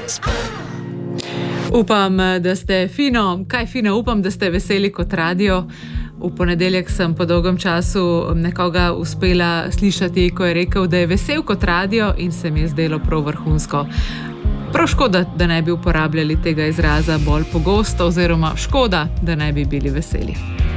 Upam, da ste upam, da ste veseli kot radio. V ponedeljek sem po dolgem času nekoga uspela slišati, ko je rekel, da je vesel kot radio in se mi je zdelo prav vrhunsko. Prav škoda, da ne bi uporabljali tega izraza bolj pogosto oziroma škoda, da ne bi bili veseli.